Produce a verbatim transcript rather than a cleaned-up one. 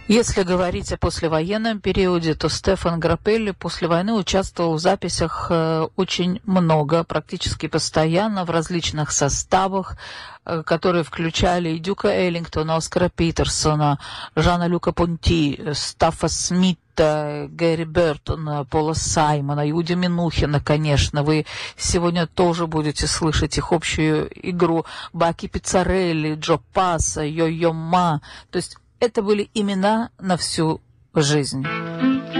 Если говорить о послевоенном периоде, то Стефан Граппелли после войны участвовал в записях э, очень много, практически постоянно, в различных составах, э, которые включали и Дюка Эллингтона, Оскара Питерсона, Жана-Люка Понти, Стаффа Смита, Гэри Бертона, Пола Саймона, Юди Минухина, конечно. Вы сегодня тоже будете слышать их общую игру. Баки Пиццарелли, Джо Пасса, Йо-Йо Ма. То есть это были имена на всю жизнь.